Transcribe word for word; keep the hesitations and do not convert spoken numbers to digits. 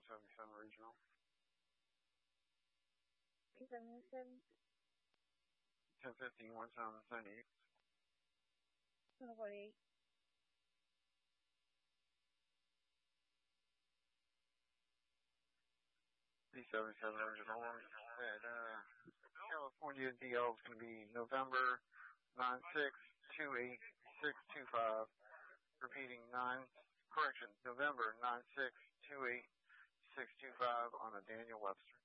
seventy-seven Regional. Two seventy-seven. ten fifteen, one seventy-eight. one forty-eight. D seventy-seven Regional. At, uh, California D L is going to be November nine six two eight six two five. Repeating nine, correction, November nine six two eight six two five on a Daniel Webster.